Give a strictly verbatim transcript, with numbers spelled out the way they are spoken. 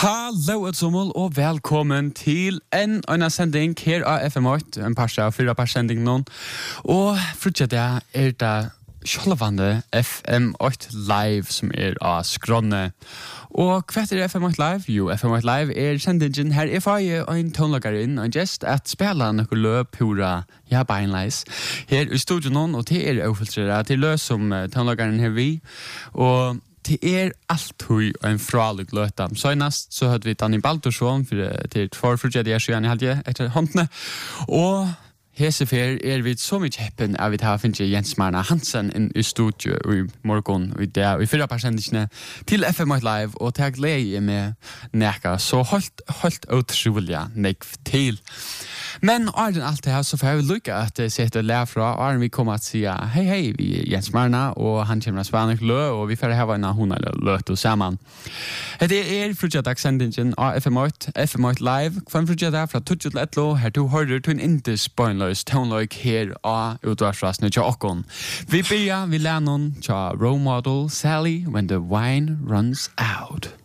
Hallo et sommel og velkommen til en øyne sending her av F M åtte, en par av fyra par sending nå. Og frutja det er det sjølvande F M åtte Live som er av skrånne. Og hva er F M åtte Live? Jo, F M åtte Live er sendingen her er feie og en tonlager inn, og en gest at spela noe løp pura ja, beinleis. Her i studio nå, og det er overfiltreret til løs som tonlageren her vi, og det er alt hui og en fralig løta. Søgnast så hadde vi Danny Baldursson til tvær frutja de er sjøen i halvdje etter håndene. Og hesefer er vi så mye heppen av vi tar finne Jens Marna Hansen inn i studio i morgen og i det og i fyra parsendisene til F M åtte Live og til glede med neka så holdt, holdt utrolig nekv til. Men Arden alt det her så får vi lykke at det sitter og lære fra Arden vi kommer til å si hei hei vi er Jens Marna og han kommer til Spanik lø og vi får hava en hun eller løt og sammen. Det er frutjadagsendingen av F M åtte F M åtte Live kvann frutjadag fra tutsi til etlo her to høyder til en intis bøgnløs tonløyk her av utvarsrasene til okkon. Vi byrja vi lærnon til Role Model Sally When the Wine Runs Out.